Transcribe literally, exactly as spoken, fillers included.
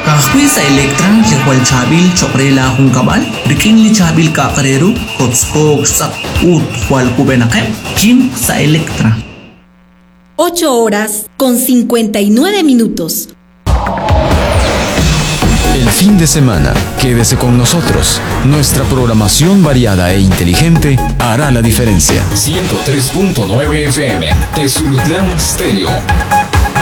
Kahwi sa Electra, Likwal Chabil, Chokrela Hong Kabal, Riking Li Chabil Kakareru, Kotskog Sak Ut Hual Kubenakem, Kim sa Electra. ocho horas con cincuenta y nueve minutos. El fin de semana, quédese con nosotros. Nuestra programación variada e inteligente hará la diferencia. ciento tres punto nueve F M, Tezulutlán Stereo.